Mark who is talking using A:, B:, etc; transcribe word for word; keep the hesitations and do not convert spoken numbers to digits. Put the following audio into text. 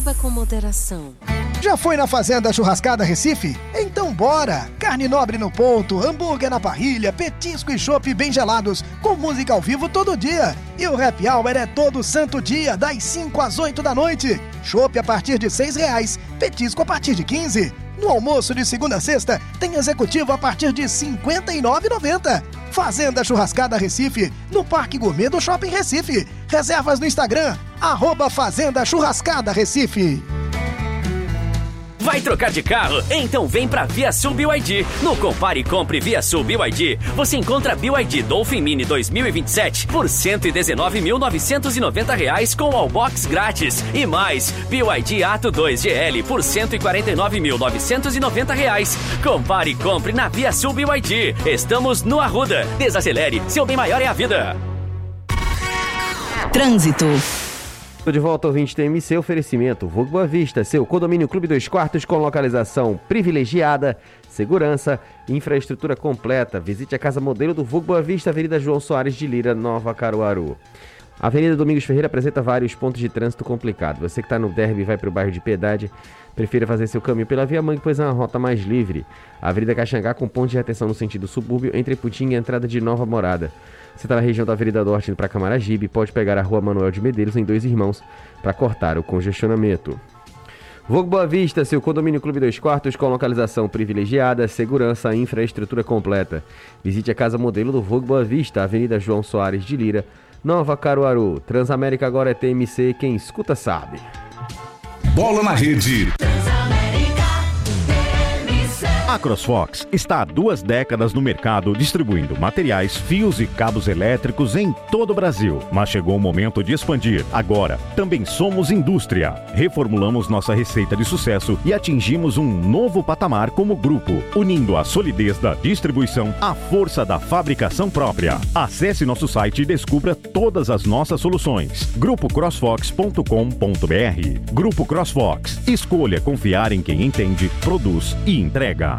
A: Beba com moderação.
B: Já foi na Fazenda Churrascada Recife? Então bora! Carne nobre no ponto, hambúrguer na parrilha, petisco e chopp bem gelados, com música ao vivo todo dia. E o happy hour é todo santo dia, das cinco às oito da noite. Chopp a partir de seis reais, petisco a partir de quinze. No almoço de segunda a sexta, tem executivo a partir de cinquenta e nove reais e noventa centavos. Fazenda Churrascada Recife, no Parque Gourmet do Shopping Recife. Reservas no Instagram, arroba Fazenda Churrascada Recife.
C: Vai trocar de carro? Então vem pra ViaSul B Y D. No Compare e Compre ViaSul B Y D, você encontra B Y D Dolphin Mini dois mil e vinte e sete por cento e dezenove mil novecentos e noventa reais com Allbox grátis. E mais, B Y D Atto dois G L por cento e quarenta e nove mil novecentos e noventa reais. Compare e Compre na ViaSul B Y D. Estamos no Arruda. Desacelere, seu bem maior é a vida.
D: Trânsito.
E: De volta ao ouvinte T M C, oferecimento Vogue Boa Vista, seu condomínio clube dois quartos com localização privilegiada, segurança e infraestrutura completa. Visite a casa modelo do Vogue Boa Vista, Avenida João Soares de Lira, Nova Caruaru. A Avenida Domingos Ferreira apresenta vários pontos de trânsito complicado. Você que está no Derby e vai para o bairro de Piedade, prefira fazer seu caminho pela Via Mangue, pois é uma rota mais livre. A Avenida Caxangá com ponto de retenção no sentido subúrbio entre Putim e a entrada de Nova Morada. Você está na região da Avenida Norte indo para Camaragibe, pode pegar a Rua Manuel de Medeiros em Dois Irmãos para cortar o congestionamento. Vogue Boa Vista, seu condomínio clube dois quartos com localização privilegiada, segurança e infraestrutura completa. Visite a casa modelo do Vogue Boa Vista, Avenida João Soares de Lira, Nova Caruaru. Transamérica agora é T M C, quem escuta sabe.
F: Bola na rede. A CrossFox está há duas décadas no mercado distribuindo materiais, fios e cabos elétricos em todo o Brasil. Mas chegou o momento de expandir. Agora, também somos indústria. Reformulamos nossa receita de sucesso e atingimos um novo patamar como grupo, unindo a solidez da distribuição à força da fabricação própria. Acesse nosso site e descubra todas as nossas soluções. grupo crossfox ponto com ponto b r. Grupo CrossFox. Escolha confiar em quem entende, produz e entrega.